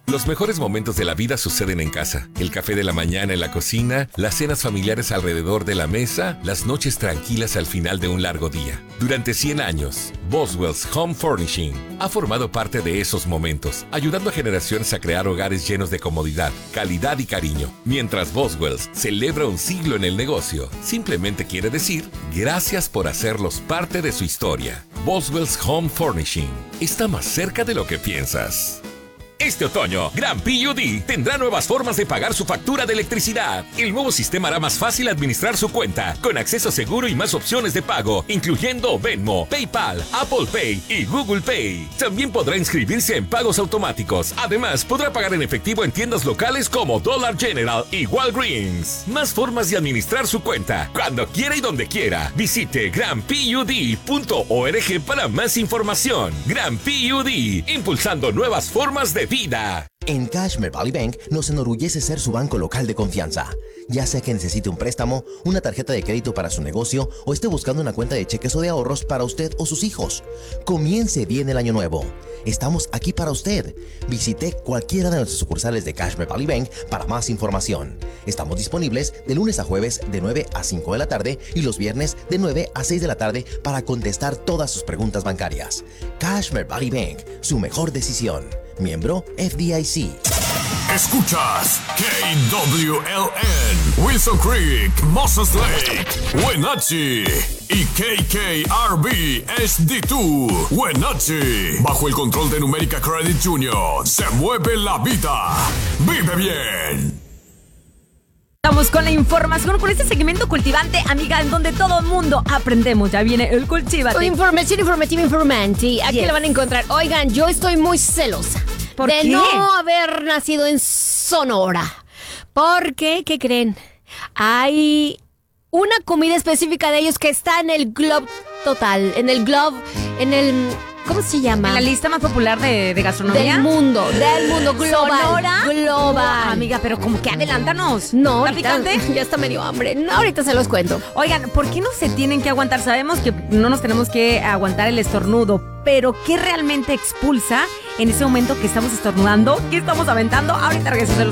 Los mejores momentos de la vida suceden en casa. El café de la mañana en la cocina, las cenas familiares alrededor de la mesa, las noches tranquilas al final de un largo día. Durante 100 años, Boswell's Home Furnishing ha formado parte de esos momentos, ayudando a generaciones a crear hogares llenos de comodidad, calidad y cariño. Mientras Boswell's celebra un siglo en el negocio, simplemente quiere decir gracias por hacerlos parte de su historia. Boswell's Home Furnishing está más cerca de lo que piensas. Este otoño, Gran PUD tendrá nuevas formas de pagar su factura de electricidad. El nuevo sistema hará más fácil administrar su cuenta, con acceso seguro y más opciones de pago, incluyendo Venmo, PayPal, Apple Pay y Google Pay. También podrá inscribirse en pagos automáticos. Además, podrá pagar en efectivo en tiendas locales como Dollar General y Walgreens. Más formas de administrar su cuenta, cuando quiera y donde quiera. Visite granpud.org para más información. Gran PUD, impulsando nuevas formas de vida. En Cashmere Valley Bank nos enorgullece ser su banco local de confianza. Ya sea que necesite un préstamo, una tarjeta de crédito para su negocio o esté buscando una cuenta de cheques o de ahorros para usted o sus hijos. Comience bien el año nuevo. Estamos aquí para usted. Visite cualquiera de nuestras sucursales de Cashmere Valley Bank para más información. Estamos disponibles de lunes a jueves de 9 a 5 de la tarde y los viernes de 9 a 6 de la tarde para contestar todas sus preguntas bancarias. Cashmere Valley Bank, su mejor decisión. Miembro FDIC. Escuchas KWLN, Wilson Creek, Moses Lake, Wenatchee y KKRB HD2, Wenatchee. Bajo el control de Numérica Credit Union, se mueve la vida. Vive bien. Estamos con la información, con este segmento cultivante, amiga, en donde todo el mundo aprendemos. Ya viene el Cultívate. Información informativa, informante. Aquí Yes. la van a encontrar. Oigan, yo estoy muy celosa ¿Por de qué? no haber nacido en Sonora. Porque, ¿qué creen? Hay una comida específica de ellos que está en el Globe Total. En el Globe, en el... ¿Cómo se llama? En la lista más popular de gastronomía. Del mundo global. Sonora. Global. Amiga, pero como que adelántanos. No, ¿Está ahorita, picante? ya está medio hambre. No, ahorita se los cuento. Oigan, ¿por qué no se tienen que aguantar? Sabemos que no nos tenemos que aguantar el estornudo, pero ¿qué realmente expulsa en ese momento que estamos estornudando? ¿Qué estamos aventando? Ahorita regreso, se los